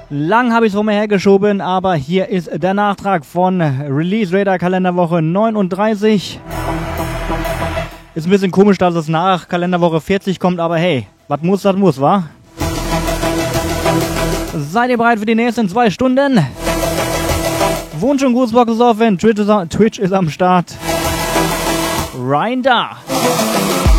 Lang habe ich es vor mir hergeschoben, aber hier ist der Nachtrag von Release Radar Kalenderwoche 39. Ist ein bisschen komisch, dass es nach Kalenderwoche 40 kommt, aber hey, was muss, das muss, wa? Seid ihr bereit für die nächsten 2 Stunden? Wunsch und Grußbox ist offen, Twitch ist am Start. Rein da!